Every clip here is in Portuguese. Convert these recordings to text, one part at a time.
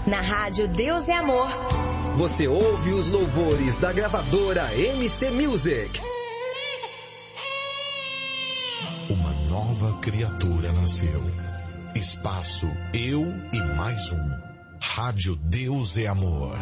Na rádio Deus é Amor. Você ouve os louvores da gravadora MC Music. Uma nova criatura nasceu. Espaço Eu e Mais Um. Rádio Deus é Amor.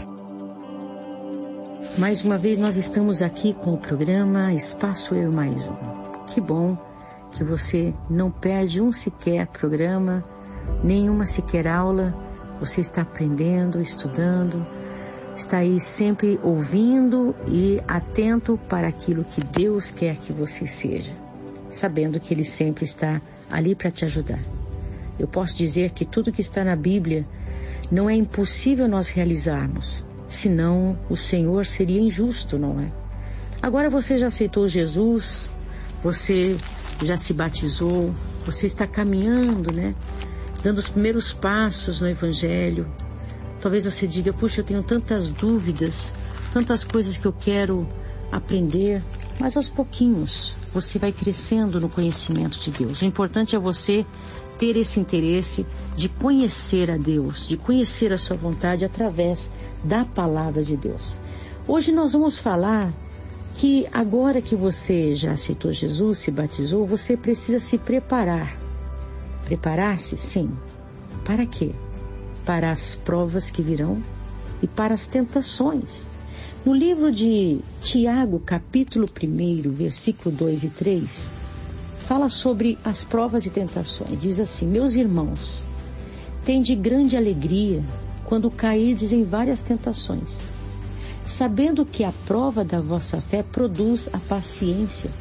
Mais uma vez nós estamos aqui com o programa Espaço Eu e Mais Um. Que bom que você não perde um sequer programa, nenhuma sequer aula. Você está aprendendo, estudando, está aí sempre ouvindo e atento para aquilo que Deus quer que você seja, sabendo que Ele sempre está ali para te ajudar. Eu posso dizer que tudo que está na Bíblia não é impossível nós realizarmos, senão o Senhor seria injusto, não é? Agora você já aceitou Jesus, você já se batizou, você está caminhando, né? Dando os primeiros passos no Evangelho. Talvez você diga, puxa, eu tenho tantas dúvidas, tantas coisas que eu quero aprender, mas aos pouquinhos você vai crescendo no conhecimento de Deus. O importante é você ter esse interesse de conhecer a Deus, de conhecer a sua vontade através da palavra de Deus. Hoje nós vamos falar que agora que você já aceitou Jesus, se batizou, você precisa se preparar. Preparar-se? Sim. Para quê? Para as provas que virão e para as tentações. No livro de Tiago, capítulo 1, versículo 2 e 3, fala sobre as provas e tentações. Diz assim: meus irmãos, tende grande alegria quando cairdes em várias tentações, sabendo que a prova da vossa fé produz a paciência.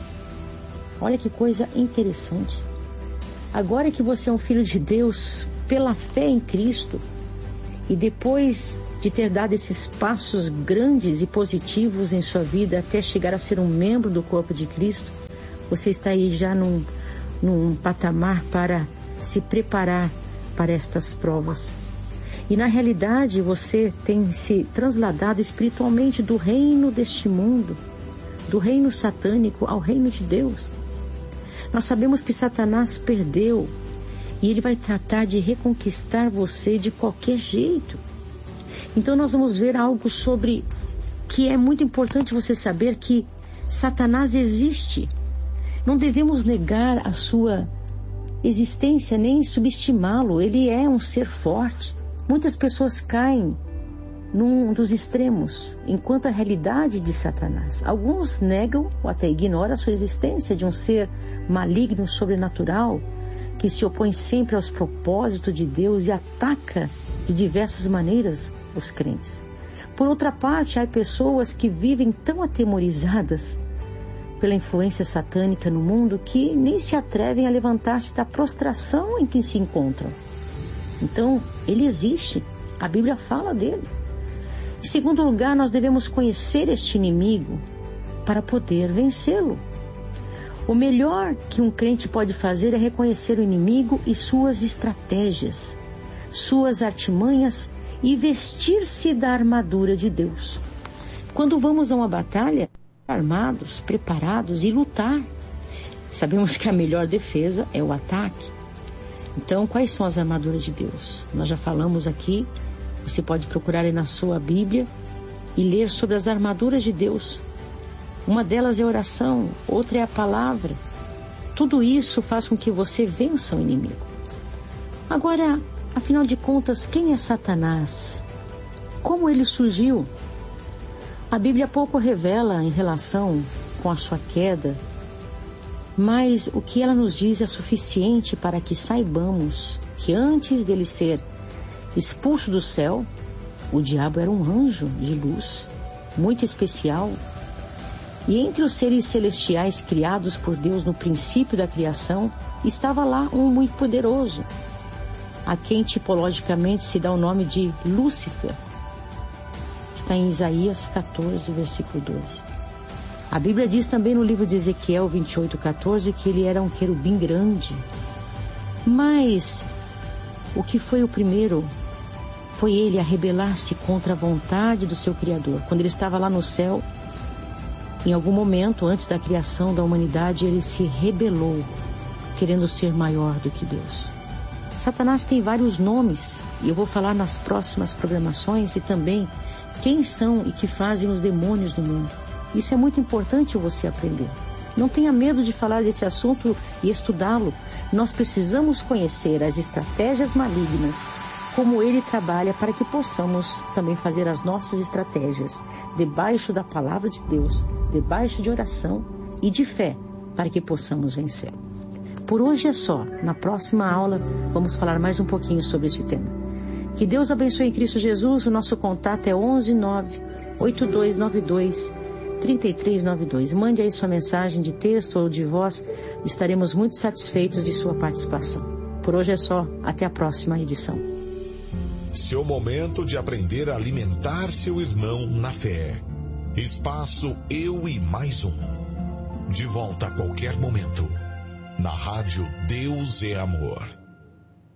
Olha que coisa interessante. Agora que você é um filho de Deus, pela fé em Cristo, e depois de ter dado esses passos grandes e positivos em sua vida até chegar a ser um membro do corpo de Cristo, você está aí já num patamar para se preparar para estas provas. E na realidade você tem se trasladado espiritualmente do reino deste mundo, do reino satânico ao reino de Deus. Nós sabemos que Satanás perdeu e ele vai tratar de reconquistar você de qualquer jeito. Então nós vamos ver algo sobre que é muito importante você saber, que Satanás existe. Não devemos negar a sua existência nem subestimá-lo. Ele é um ser forte. Muitas pessoas caem num dos extremos, enquanto a realidade de Satanás. Alguns negam ou até ignoram a sua existência de um ser maligno, sobrenatural, que se opõe sempre aos propósitos de Deus e ataca de diversas maneiras os crentes. Por outra parte, há pessoas que vivem tão atemorizadas pela influência satânica no mundo que nem se atrevem a levantar-se da prostração em que se encontram. Então, ele existe. A Bíblia fala dele. Em segundo lugar, nós devemos conhecer este inimigo para poder vencê-lo. O melhor que um crente pode fazer é reconhecer o inimigo e suas estratégias, suas artimanhas e vestir-se da armadura de Deus. Quando vamos a uma batalha, armados, preparados e lutar, sabemos que a melhor defesa é o ataque. Então, quais são as armaduras de Deus? Nós já falamos aqui. Você pode procurar aí na sua Bíblia e ler sobre as armaduras de Deus. Uma delas é a oração, outra é a palavra. Tudo isso faz com que você vença o inimigo. Agora, afinal de contas, quem é Satanás? Como ele surgiu? A Bíblia pouco revela em relação com a sua queda, mas o que ela nos diz é suficiente para que saibamos que antes dele ser expulso do céu, o diabo era um anjo de luz, muito especial. E entre os seres celestiais criados por Deus no princípio da criação, estava lá um muito poderoso, a quem tipologicamente se dá o nome de Lúcifer. Está em Isaías 14, versículo 12. A Bíblia diz também no livro de Ezequiel 28:14 que ele era um querubim grande. Mas o que foi o primeiro? Foi ele a rebelar-se contra a vontade do seu Criador. Quando ele estava lá no céu, em algum momento antes da criação da humanidade, ele se rebelou, querendo ser maior do que Deus. Satanás tem vários nomes, e eu vou falar nas próximas programações, e também quem são e que fazem os demônios no mundo. Isso é muito importante você aprender. Não tenha medo de falar desse assunto e estudá-lo. Nós precisamos conhecer as estratégias malignas, como ele trabalha, para que possamos também fazer as nossas estratégias debaixo da palavra de Deus, debaixo de oração e de fé, para que possamos vencer. Por hoje é só. Na próxima aula vamos falar mais um pouquinho sobre este tema. Que Deus abençoe em Cristo Jesus. O nosso contato é 119-8292-3392. Mande aí sua mensagem de texto ou de voz. Estaremos muito satisfeitos de sua participação. Por hoje é só. Até a próxima edição. Seu momento de aprender a alimentar seu irmão na fé. Espaço Eu e Mais Um. De volta a qualquer momento. Na Rádio Deus é Amor.